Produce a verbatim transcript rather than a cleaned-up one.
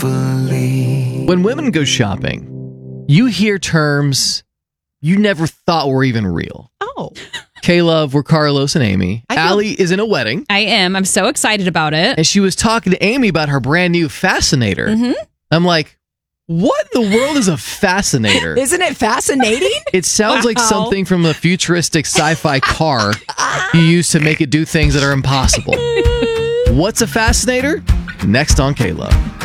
carefully. When women go shopping, you hear terms you never thought were even real. Oh. K-Love, we're Carlos and Amy. I feel- Allie is in a wedding. I am. I'm so excited about it. And she was talking to Amy about her brand new Fascinator. Mm-hmm. I'm like, what in the world is a Fascinator? Isn't it fascinating? It sounds like Wow. something from a futuristic sci-fi car you use to make it do things that are impossible. What's a Fascinator? Next on K-Love.